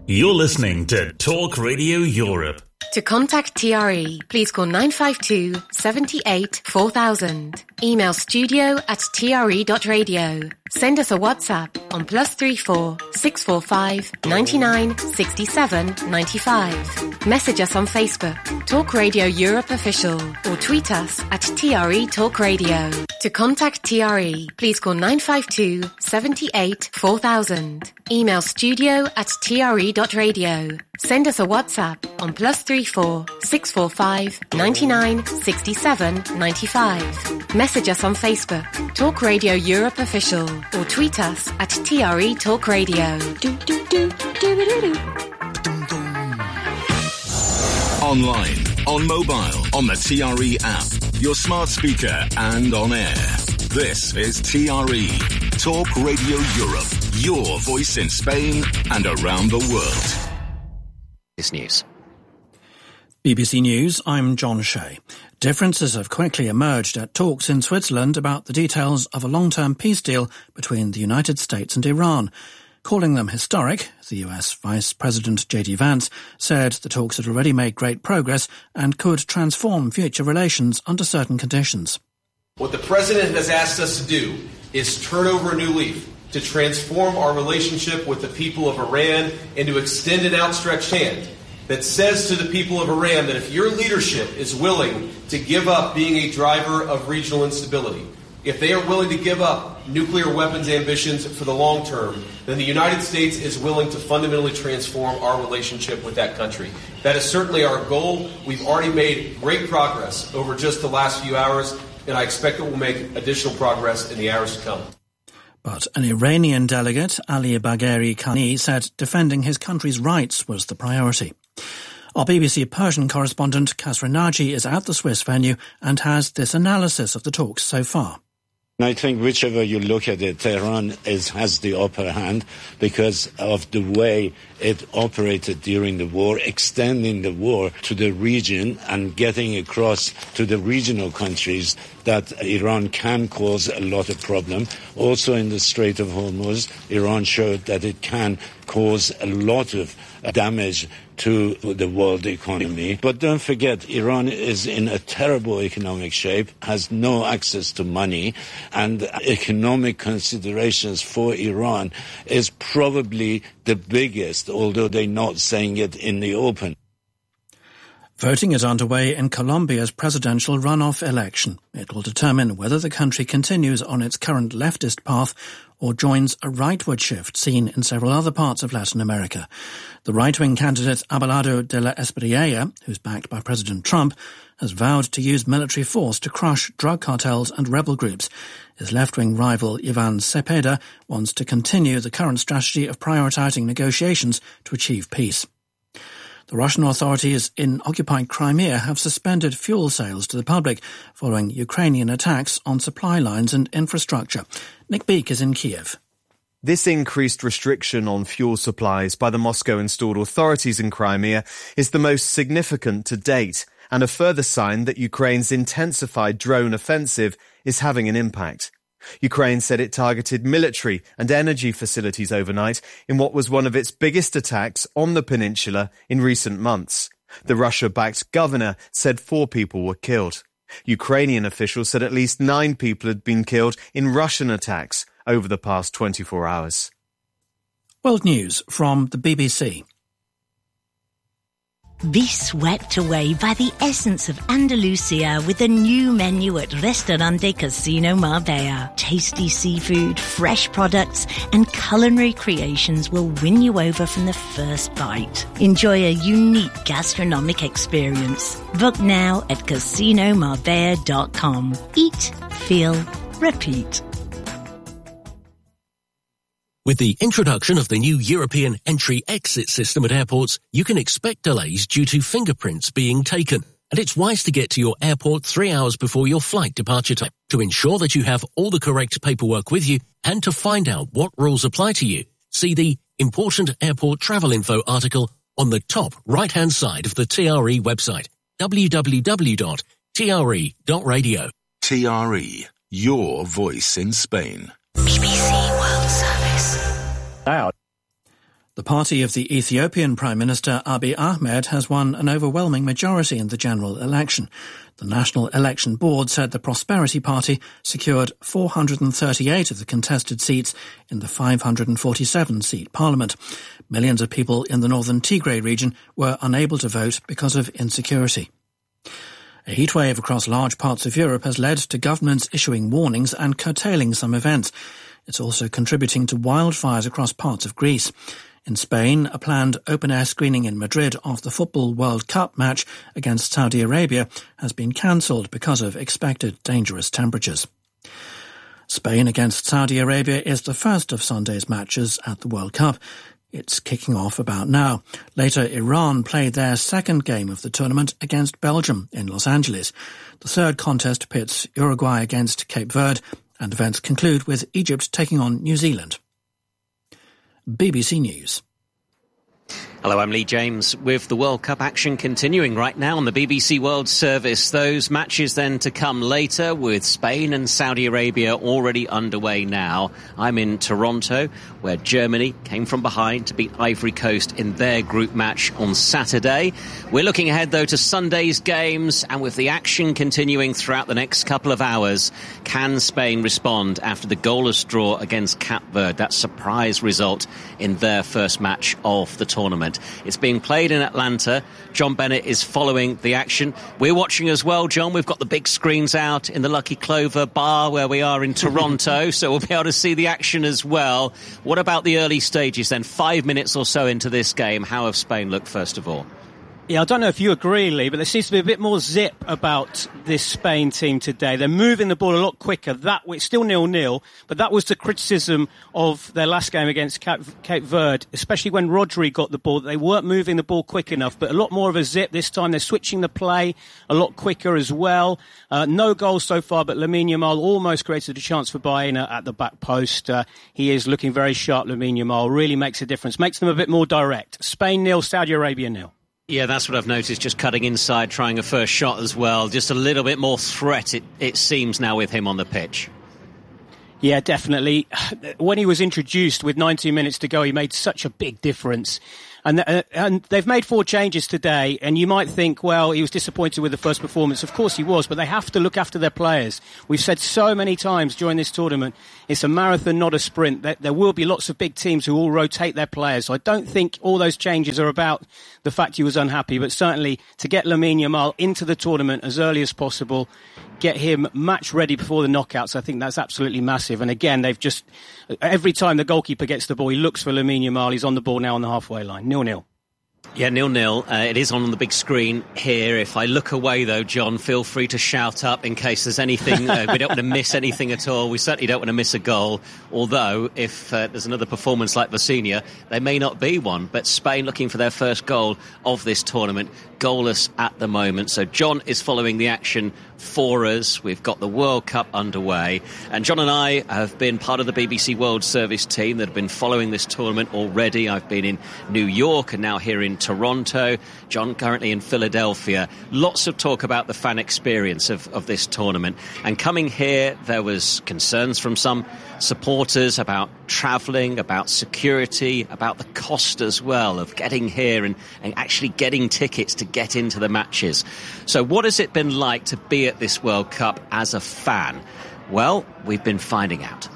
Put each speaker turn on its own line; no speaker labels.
You're listening to Talk Radio Europe.
To contact TRE, please call 952 78 4000. Email studio@tre.radio. Send us a WhatsApp on +34 645 99 67 95. Message us on Facebook, Talk Radio Europe Official, or tweet us at TRE Talk Radio. To contact TRE, please call 952 78 4000. Email studio@tre.radio. Send us a WhatsApp on +34 645 99 67 95. Message us on Facebook, Talk Radio Europe Official, or tweet us at TRE Talk Radio.
Online, on mobile, on the TRE app, your smart speaker, and on air. This is TRE, Talk Radio Europe, your voice in Spain and around the world.
This news.
BBC News, I'm John Shea. Differences have quickly emerged at talks in Switzerland about the details of a long-term peace deal between the United States and Iran. Calling them historic, the US Vice President J.D. Vance said the talks had already made great progress and could transform future relations under certain conditions.
What the President has asked us to do is turn over a new leaf, to transform our relationship with the people of Iran and to extend an outstretched hand that says to the people of Iran that if your leadership is willing to give up being a driver of regional instability, if they are willing to give up nuclear weapons ambitions for the long term, then the United States is willing to fundamentally transform our relationship with that country. That is certainly our goal. We've already made great progress over just the last few hours, and I expect that we'll make additional progress in the hours to come.
But an Iranian delegate, Ali Bagheri Khani, said defending his country's rights was the priority. Our BBC Persian correspondent Kasra Naji is at the Swiss venue and has this analysis of the talks so far.
I think whichever you look at it, Tehran has the upper hand because of the way it operated during the war, extending the war to the region and getting across to the regional countries that Iran can cause a lot of problem. Also in the Strait of Hormuz, Iran showed that it can cause a lot of damage to the world economy. But don't forget, Iran is in a terrible economic shape, has no access to money, and economic considerations for Iran is probably the biggest, although they're not saying it in the open.
Voting is underway in Colombia's presidential runoff election. It will determine whether the country continues on its current leftist path or joins a rightward shift seen in several other parts of Latin America. The right-wing candidate Abelardo de la Espriella, who's backed by President Trump, has vowed to use military force to crush drug cartels and rebel groups. His left-wing rival Ivan Cepeda wants to continue the current strategy of prioritizing negotiations to achieve peace. The Russian authorities in occupied Crimea have suspended fuel sales to the public following Ukrainian attacks on supply lines and infrastructure. Nick Beak is in Kiev.
This increased restriction on fuel supplies by the Moscow-installed authorities in Crimea is the most significant to date, and a further sign that Ukraine's intensified drone offensive is having an impact. Ukraine said it targeted military and energy facilities overnight in what was one of its biggest attacks on the peninsula in recent months. The Russia-backed governor said 4 people were killed. Ukrainian officials said at least 9 people had been killed in Russian attacks over the past 24 hours.
World News from the BBC.
Be swept away by the essence of Andalusia with a new menu at Restaurante Casino Marbella. Tasty seafood, fresh products, and culinary creations will win you over from the first bite. Enjoy a unique gastronomic experience. Book now at casinomarbella.com. Eat, feel, repeat.
With the introduction of the new European entry-exit system at airports, you can expect delays due to fingerprints being taken. And it's wise to get to your airport 3 hours before your flight departure time to ensure that you have all the correct paperwork with you. And to find out what rules apply to you, see the Important Airport Travel Info article on the top right-hand side of the TRE website, www.tre.radio.
TRE, your voice in Spain.
BBC World Service.
Out. The party of the Ethiopian Prime Minister Abiy Ahmed has won an overwhelming majority in the general election. The National Election Board said the Prosperity Party secured 438 of the contested seats in the 547-seat parliament. Millions of people in the northern Tigray region were unable to vote because of insecurity. A heatwave across large parts of Europe has led to governments issuing warnings and curtailing some events. It's also contributing to wildfires across parts of Greece. In Spain, a planned open-air screening in Madrid of the Football World Cup match against Saudi Arabia has been cancelled because of expected dangerous temperatures. Spain against Saudi Arabia is the first of Sunday's matches at the World Cup. It's kicking off about now. Later, Iran played their second game of the tournament against Belgium in Los Angeles. The third contest pits Uruguay against Cape Verde, and events conclude with Egypt taking on New Zealand. BBC News.
Hello, I'm Lee James with the World Cup action continuing right now on the BBC World Service. Those matches then to come later with Spain and Saudi Arabia already underway now. I'm in Toronto, where Germany came from behind to beat Ivory Coast in their group match on Saturday. We're looking ahead, though, to Sunday's games, and with the action continuing throughout the next couple of hours, can Spain respond after the goalless draw against Cape Verde, that surprise result in their first match of the tournament? It's being played in Atlanta. John Bennett is following the action. We're watching as well, John. We've got the big screens out in the Lucky Clover bar where we are in Toronto, so we'll be able to see the action as well. What about the early stages then? 5 minutes or so into this game, how have Spain looked first of all?
Yeah, I don't know if you agree, Lee, but there seems to be a bit more zip about this Spain team today. They're moving the ball a lot quicker. It's still 0-0, but that was the criticism of their last game against Cape Verde, especially when Rodri got the ball. They weren't moving the ball quick enough, but a lot more of a zip this time. They're switching the play a lot quicker as well. No goals so far, but Lamine Yamal almost created a chance for Baena at the back post. He is looking very sharp, Lamine Yamal. Really makes a difference. Makes them a bit more direct. Spain 0, Saudi Arabia 0.
Yeah, that's what I've noticed, just cutting inside, trying a first shot as well. Just a little bit more threat, it seems, now with him on the pitch.
Yeah, definitely. When he was introduced with 19 minutes to go, he made such a big difference. And they've made 4 changes today, and you might think, well, he was disappointed with the first performance. Of course he was, but they have to look after their players. We've said so many times during this tournament, it's a marathon, not a sprint. There will be lots of big teams who will rotate their players. So I don't think all those changes are about the fact he was unhappy, but certainly to get Lamine Yamal into the tournament as early as possible, get him match ready before the knockouts, I think that's absolutely massive. And again, they've just, every time the goalkeeper gets the ball, he looks for Lamine Yamal. He's on the ball now on the halfway line. 0-0.
Yeah, 0-0. It is on the big screen here. If I look away, though, John, feel free to shout up in case there's anything. We don't want to miss anything at all. We certainly don't want to miss a goal. Although, if there's another performance like Vecina, there may not be one. But Spain looking for their first goal of this tournament. Goalless at the moment. So John is following the action for us. We've got the World Cup underway. And John and I have been part of the BBC World Service team that have been following this tournament already. I've been in New York and now here in Toronto. John currently in Philadelphia. Lots of talk about the fan experience of this tournament. And coming here, there was concerns from some supporters about travelling, about security, about the cost as well of getting here and actually getting tickets to get into the matches. So what has it been like to be at this World Cup as a fan? Well, we've been finding out.